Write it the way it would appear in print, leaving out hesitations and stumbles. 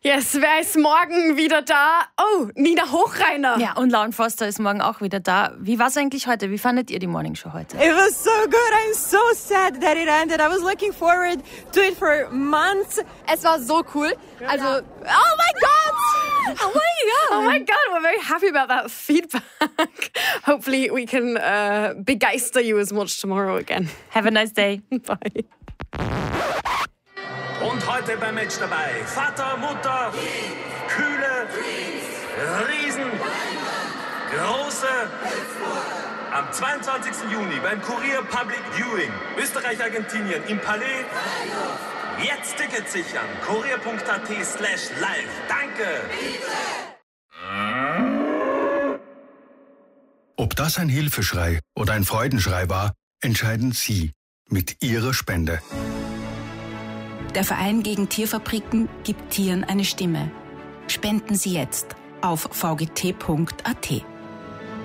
Yes, wer ist morgen wieder da? Oh, Nina Hochreiner. Ja, und Lauren Foster ist morgen auch wieder da. Wie war es eigentlich heute? Wie fandet ihr die Morning Show heute? It was so good. I'm so sad that it ended. I was looking forward to it for months. Es war so cool. Also, oh my God! Oh my Oh my God, we're very happy about that feedback. Hopefully we can begeister you as much tomorrow again. Have a nice day. Bye. Und heute beim Match dabei Vater, Mutter, Kühle, Riesen, Große. Am 22. Juni beim Kurier Public Viewing Österreich-Argentinien im Palais. Jetzt Tickets sichern. kurier.at/live. Danke. Ob das ein Hilfeschrei oder ein Freudenschrei war, entscheiden Sie mit Ihrer Spende. Der Verein gegen Tierfabriken gibt Tieren eine Stimme. Spenden Sie jetzt auf vgt.at.